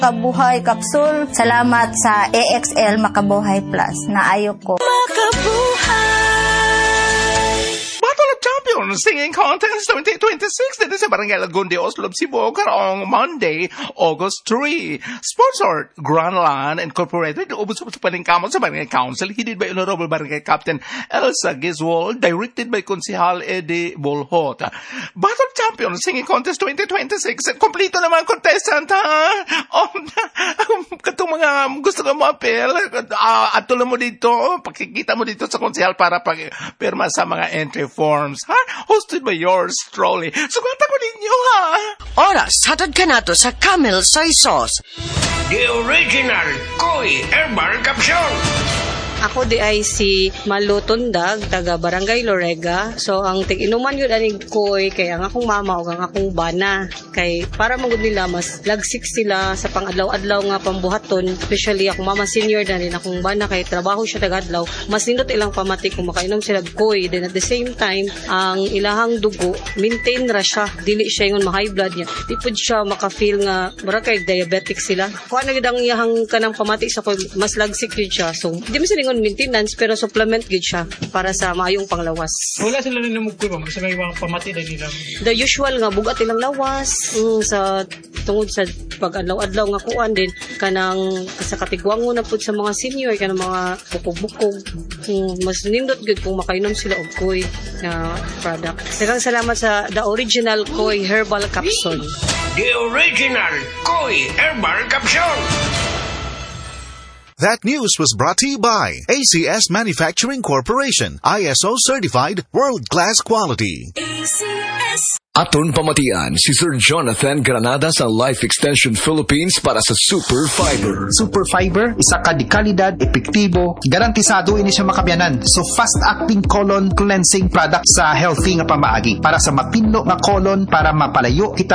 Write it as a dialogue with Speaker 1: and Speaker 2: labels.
Speaker 1: Makabuhay Capsule. Salamat sa AXL Makabuhay Plus na ayok ko.
Speaker 2: Battle of Champions Singing Contest 2026 dito sa Barangay Lagundi, Oslo, Cebu, karong Monday, August 3. Sponsored Granlan Incorporated. Ubos sa paningkamot sa Barangay Council. Headed by Honorable Barangay Captain Elsa Giswold. Directed by Konsehal Eddie Bolhot. Battle of Champions Singing Contest 2026. Kompleto naman contestant, ha? Katong mga gusto ka mo apel, atuloy mo dito, pakikita mo dito sa Konsehal para pagpirma sa mga entry forms, ha? Hosted by yours truly. Sugatan ko ninyo, ha?
Speaker 3: Oras, hatad ka nato sa Camel Soy Sauce.
Speaker 4: The original Koi Herbal Capsule.
Speaker 5: Ako di ay si Malu Tundag, taga Barangay Lorega. So, ang tig-inuman yun aning koy, kaya ang akong mama o ang akong bana. Kay para magud nila, mas lagsik sila sa pang-adlaw-adlaw nga pambuhaton. Especially akong mama senior na rin, akong bana kay trabaho siya taga-adlaw. Mas nindot ilang pamati kung makainom sila koy. Then at the same time, ang ilahang dugo, maintain ra siya. Dili siya yung ma-high blood niya. Di po siya maka-feel nga, mara kay diabetic sila. Kung ano ang iyahang kanang pamati sa koy, mas lagsik yun siya. So, di mo siningon maintenance pero supplement gid siya para sa maayong panglawas.
Speaker 6: Wala sila na namugkoy ba? Basta may mga pamati na nila.
Speaker 5: The usual nga bugat ilang lawas sa tungod sa pag-adlaw-adlaw nga kuan din kanang sa katigwango na pud sa mga senior kanang mga bukog-bukog. Mas nindot gid kung makainom sila og koy na product. Daghang salamat sa the original Koi Herbal Capsule.
Speaker 4: The original Koi Herbal Capsule.
Speaker 7: That news was brought to you by ACS Manufacturing Corporation, ISO certified world-class quality.
Speaker 8: ACS. Aton pamatian si Sir Jonathan Granada sa Life Extension Philippines para sa Super Fiber.
Speaker 9: Super Fiber, isa ka di kalidad, epektibo, garantisado ini siya makabiyanan. So fast-acting colon cleansing product sa healthy nga pamaagi para sa mapinlo nga colon para mapalayo kita